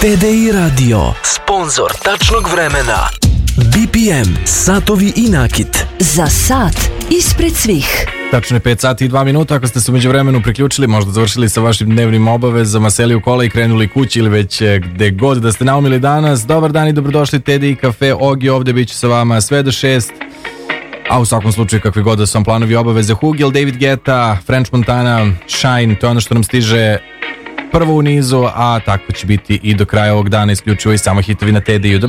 TDI Radio, sponsor tačnog vremena. BPM, satovi i nakit. Za sat ispred svih. Tačno je 5 sati i 2 minuta. Ako ste se umeđu vremenu priključili, možda završili sa vašim dnevnim obavezama, seli u kola i krenuli kući ili već gde god da ste naumili danas. Dobar dan i dobrodošli TDI Cafe. Ogi ovde bit će sa vama sve do 6. A u svakom slučaju, kakvi god da su vam planovi i obaveze, Hugel, David Guetta, French Montana, Shine, to je ono što nam stiže prvo u nizu, a tako će biti i do kraja ovog dana, isključivo i samo hitovi na TDI-u.